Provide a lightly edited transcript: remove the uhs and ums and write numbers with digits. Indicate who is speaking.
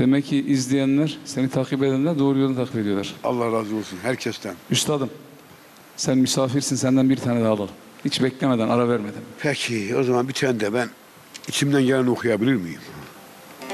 Speaker 1: Demek ki izleyenler, seni takip edenler doğru yolu takip ediyorlar.
Speaker 2: Allah razı olsun herkesten.
Speaker 1: Üstadım, sen misafirsin, senden bir tane daha alalım. Hiç beklemeden, ara vermeden.
Speaker 2: Peki o zaman bir tane de ben içimden geleni okuyabilir miyim?